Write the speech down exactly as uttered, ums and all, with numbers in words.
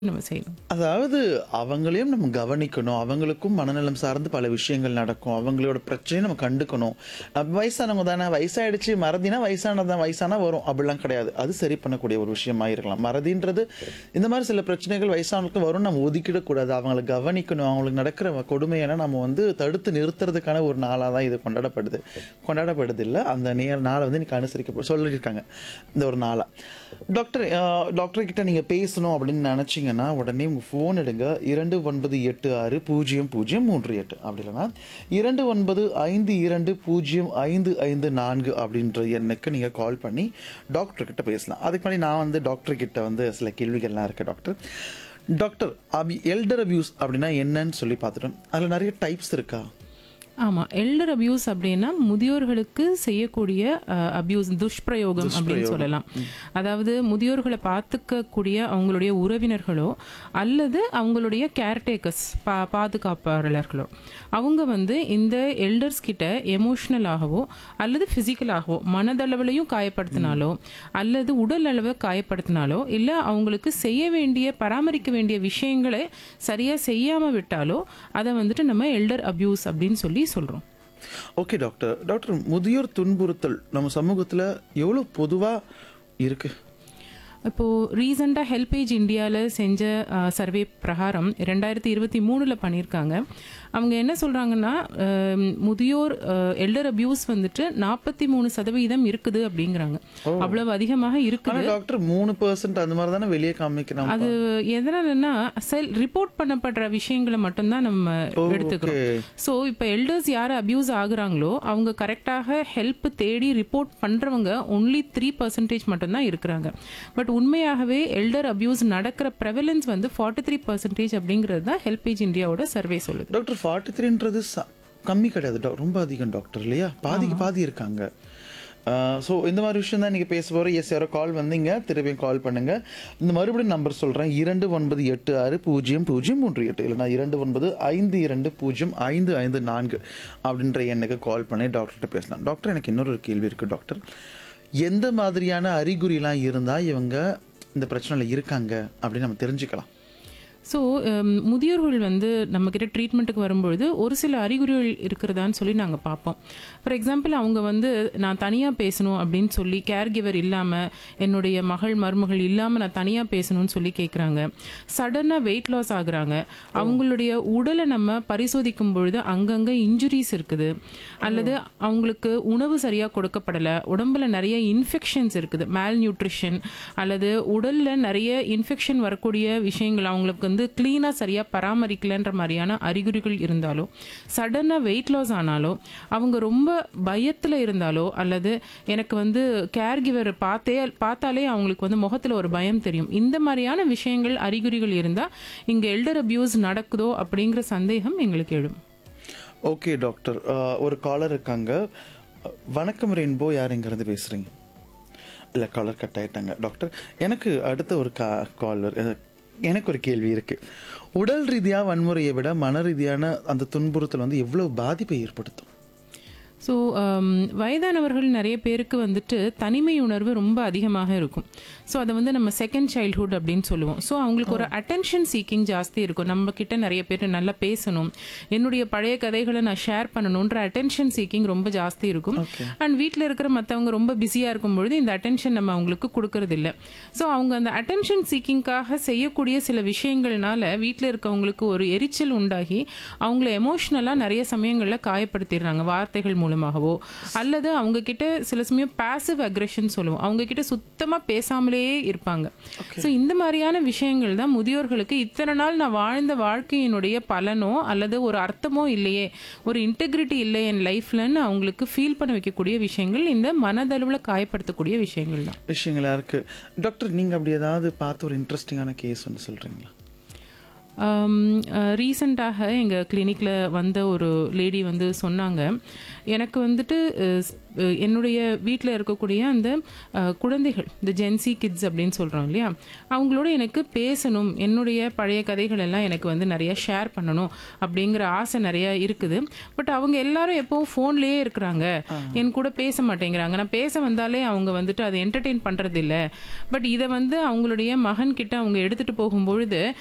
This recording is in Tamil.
நம்ம செய்யணும். அதாவது அவங்களையும் நம்ம கவனிக்கணும். அவங்களுக்கும் மனநலம் சார்ந்து பல விஷயங்கள் நடக்கும். அவங்களோட பிரச்சனையை நம்ம கண்டுக்கணும். அ வயசானவங்க தானே, வயசாயிடுச்சு மறதினா வயசானது தான், வயசானா வரும் அப்படிலாம் கிடையாது. அது சரி பண்ணக்கூடிய ஒரு விஷயமா இருக்கலாம். மறதின்றது இந்த மாதிரி சில பிரச்சனைகள் வயசானவங்களுக்கு வரும், நம்ம ஒதுக்கிடக்கூடாது. அவங்கள கவனிக்கணும். அவங்களுக்கு நடக்கிற கொடுமையெல்லாம் நம்ம வந்து தடுத்து நிறுத்துறதுக்கான ஒரு நாளாக தான் இது கொண்டாடப்படுது. கொண்டாடப்படுது இல்லை, அந்த நேர நாளை வந்து இன்னைக்கு அனுசரிக்க சொல்லியிருக்காங்க இந்த ஒரு நாளாக. டாக்டர் டாக்டர் கிட்ட நீங்கள் பேசணும் அப்படின்னு நினச்சிங்கன்னா உடனே உங்கள் ஃபோன் எடுங்க. இரண்டு ஒன்பது எட்டு ஆறு பூஜ்ஜியம் பூஜ்ஜியம் மூன்று எட்டு அப்படி இல்லைன்னா இரண்டு ஒன்பது ஐந்து இரண்டு பூஜ்ஜியம் ஐந்து ஐந்து நான்கு அப்படின்ற எண்ணுக்கு நீங்கள் கால் பண்ணி டாக்டர் கிட்ட பேசலாம். அதுக்கு முன்னாடி நான் வந்து டாக்டர் கிட்ட வந்து சில கேள்விகள்லாம் இருக்குது. டாக்டர் டாக்டர் அபி எல்டர் அபியூஸ் அப்படின்னா என்னன்னு சொல்லி பார்த்துட்டோம். அதில் நிறைய டைப்ஸ் இருக்கா? ஆமாம், எல்டர் அபியூஸ் அப்படின்னா முதியோர்களுக்கு செய்யக்கூடிய அபியூஸ், துஷ்பிரயோகம் அப்படின்னு சொல்லலாம். அதாவது முதியோர்களை பார்த்துக்கக்கூடிய அவங்களுடைய உறவினர்களோ அல்லது அவங்களுடைய கேர்டேக்கர்ஸ், பா பாதுகாப்பாளர்களோ அவங்க வந்து இந்த எல்டர்ஸ் கிட்ட எமோஷ்னலாகவோ அல்லது ஃபிசிக்கலாகவோ மனதளவுலையும் காயப்படுத்தினாலோ அல்லது உடல் அளவை காயப்படுத்தினாலோ இல்லை அவங்களுக்கு செய்ய வேண்டிய பராமரிக்க வேண்டிய விஷயங்களை சரியாக செய்யாமல் விட்டாலோ அதை வந்துட்டு நம்ம எல்டர் அபியூஸ் அப்படின்னு சொல்லி சொல்றோம். Okay doctor. டாக்டர் முதியோர் துன்புறுத்தல் நம்ம சமூகத்தில் எவ்வளோ பொதுவாக இருக்கு? இப்போது ரீசெண்டாக ஹெல்பேஜ் இந்தியாவில் செஞ்ச சர்வே பிரகாரம் ரெண்டாயிரத்தி இருபத்தி மூணில் பண்ணியிருக்காங்க. அவங்க என்ன சொல்கிறாங்கன்னா முதியோர் எல்டர் அபியூஸ் வந்துட்டு நாற்பத்தி மூணு சதவீதம் இருக்குது அப்படிங்கிறாங்க. அவ்வளவு அதிகமாக இருக்குது டாக்டர். மூணு பர்சன்ட் அந்த மாதிரி தானே வெளியே காமிக்கிறாங்க. அது எதனாலன்னா செல் ரிப்போர்ட் பண்ணப்படுற விஷயங்களை மட்டும்தான் நம்ம எடுத்துக்கிறோம். ஸோ இப்போ எல்டர்ஸ் யார் அபியூஸ் ஆகுறாங்களோ அவங்க கரெக்டாக ஹெல்ப் தேடி ரிப்போர்ட் பண்ணுறவங்க ஒன்லி த்ரீ பர்சன்டேஜ் மட்டும்தான் இருக்கிறாங்க. பட் உண்மையாகவே எல்டர் அபியூஸ் நடக்கிற ப்ரெவலன்ஸ் வந்து ஃபார்ட்டி த்ரீ பர்சன்டேஜ் அப்படிங்கிறது தான் ஹெல்பேஜ் இந்தியாவோட சர்வே சொல்லுது. டாக்டர் ஃபார்ட்டி த்ரீன்றது கம்மி கிடையாது, ரொம்ப அதிகம் டாக்டர் இல்லையா? பாதிக்கு பாதி இருக்காங்க. ஸோ இந்த மாதிரி விஷயம் தான் நீங்கள் பேச போகிற. எஸ், யாரோ கால் வந்தீங்க, திரும்பியும் கால் பண்ணுங்க. இந்த மறுபடியும் நம்பர் சொல்கிறேன், இரண்டு ஒன்பது எட்டு ஆறு பூஜ்ஜியம் பூஜ்ஜியம் மூன்று எட்டு இல்லைனா இரண்டு ஒன்பது ஐந்து இரண்டு பூஜ்ஜியம் ஐந்து ஐந்து நான்கு அப்படின்ற எண்ணுக்கு கால் பண்ணி டாக்டர்கிட்ட பேசலாம். டாக்டர், எனக்கு இன்னொரு கேள்வி இருக்குது டாக்டர். எந்த மாதிரியான அறிகுறிலாம் இருந்தால் இவங்க இந்த பிரச்சனையில் இருக்காங்க அப்படின்னு நம்ம தெரிஞ்சுக்கலாம்? ஸோ முதியோர்கள் வந்து நம்மக்கிட்ட ட்ரீட்மெண்ட்டுக்கு வரும்பொழுது ஒரு சில அறிகுறிகள் இருக்கிறதான்னு சொல்லி நாங்கள் பார்ப்போம். ஃபார் எக்ஸாம்பிள், அவங்க வந்து நான் தனியாக பேசணும் அப்படின்னு சொல்லி கேர் கிவர் இல்லாமல், என்னுடைய மகள் மருமகள் இல்லாமல் நான் தனியாக பேசணும்னு சொல்லி கேட்குறாங்க. சடனாக வெயிட் லாஸ் ஆகுறாங்க. அவங்களுடைய உடலை நம்ம பரிசோதிக்கும் பொழுது அங்கங்கே இன்ஜுரிஸ் இருக்குது, அல்லது அவங்களுக்கு உணவு சரியாக கொடுக்கப்படலை, உடம்புல நிறைய இன்ஃபெக்ஷன்ஸ் இருக்குது, மேல் நியூட்ரிஷன் அல்லது உடலில் நிறைய இன்ஃபெக்ஷன் வரக்கூடிய விஷயங்கள் அவங்களுக்கு வந்து கிளீனாக சரியாக பராமரிக்கலன்ற மாதிரியான அறிகுறிகள் இருந்தாலோ, சடனாக வெயிட் லாஸ் ஆனாலோ, அவங்க ரொம்ப பயத்தில் இருந்தாலோ, அல்லது எனக்கு வந்து கேர் கிவர் பார்த்தே பார்த்தாலே அவங்களுக்கு வந்து முகத்தில் ஒரு பயம் தெரியும், இந்த மாதிரியான விஷயங்கள் அறிகுறிகள் இருந்தால் இங்கே எல்டர் அபியூஸ் நடக்குதோ அப்படிங்கிற சந்தேகம் எங்களுக்கு எழும். ஓகே டாக்டர், ஒரு காலர் இருக்காங்க. வணக்கம் ரெயின்போ, யார் எங்கேருந்து பேசுகிறீங்க? இல்லை, காலர் கட் ஆகிட்டாங்க. டாக்டர், எனக்கு அடுத்த ஒரு கா காலர் எனக்கு ஒரு கேள்வி இருக்குது. உடல் ரீதியாக வன்முறையை விட மன ரீதியான அந்த துன்புறுத்தல் வந்து எவ்வளோ பாதிப்பை ஏற்படுத்தும்? ஸோ வயதானவர்கள் நிறைய பேருக்கு வந்துட்டு தனிமை உணர்வு ரொம்ப அதிகமாக இருக்கும். ஸோ அதை வந்து நம்ம செகண்ட் சைல்ட்ஹுட் அப்படின்னு சொல்லுவோம். ஸோ அவங்களுக்கு ஒரு அட்டென்ஷன் சீக்கிங் ஜாஸ்தி இருக்கும். நம்ம கிட்ட நிறைய பேர் நல்லா பேசணும், என்னுடைய பழைய கதைகளை நான் ஷேர் பண்ணணுன்ற அட்டென்ஷன் சீக்கிங் ரொம்ப ஜாஸ்தி இருக்கும். அண்ட் வீட்டில் இருக்கிற மற்றவங்க ரொம்ப பிஸியாக இருக்கும் பொழுது இந்த அட்டென்ஷன் நம்ம அவங்களுக்கு கொடுக்கறது இல்லை. ஸோ அவங்க அந்த அட்டென்ஷன் சீக்கிங்காக செய்யக்கூடிய சில விஷயங்கள்னால வீட்டில் இருக்கவங்களுக்கு ஒரு எரிச்சல் உண்டாகி அவங்கள எமோஷ்னலாக நிறைய சமயங்களில் காயப்படுத்திடுறாங்க, வார்த்தைகள் மூலம் மூலமாகவோ அல்லது அவங்க கிட்ட சில சமயம் பாசிவ் அக்ரெஷன் சொல்லுவோம், அவங்க கிட்ட சுத்தமா பேசாமலே இருப்பாங்க. ஸோ இந்த மாதிரியான விஷயங்கள் தான் முதியோர்களுக்கு இத்தனை நாள் நான் வாழ்ந்த வாழ்க்கையினுடைய பலனோ அல்லது ஒரு அர்த்தமோ இல்லையே, ஒரு இன்டெகிரிட்டி இல்லை என் லைஃப்லன்னு அவங்களுக்கு ஃபீல் பண்ண வைக்கக்கூடிய விஷயங்கள் இந்த மனதளவில் காயப்படுத்தக்கூடிய விஷயங்கள் தான் விஷயங்களா இருக்கு. டாக்டர், நீங்க அப்படி ஏதாவது பார்த்து ஒரு இன்ட்ரெஸ்டிங்கான கேஸ் ஒன்று சொல்றீங்களா? ரீசண்டாக எங்கள் கிளினிக்கில் வந்த ஒரு லேடி வந்து சொன்னாங்க, எனக்கு வந்துட்டு அஹ், ஸ்- அஹ், என்னுடைய வீட்டில் இருக்கக்கூடிய அந்த அஹ், குழந்தைகள், இந்த ஜென்சி கிட்ஸ் அப்படின்னு சொல்கிறோம் இல்லையா, அவங்களோட எனக்கு பேசணும், என்னுடைய பழைய கதைகள் எல்லாம் எனக்கு வந்து நிறைய ஷேர் பண்ணணும் அப்படிங்கிற ஆசை நிறைய இருக்குது. பட் அவங்க எல்லாரும் எப்பவும் ஃபோன்லேயே இருக்கிறாங்க, என் கூட பேச மாட்டேங்கிறாங்க. நான் பேச வந்தாலே அவங்க வந்துட்டு அதை என்டர்டெயின் பண்ணுறது இல்லை. பட் இதை வந்து அவங்களுடைய மகன் கிட்ட அவங்க எடுத்துகிட்டு போகும்பொழுது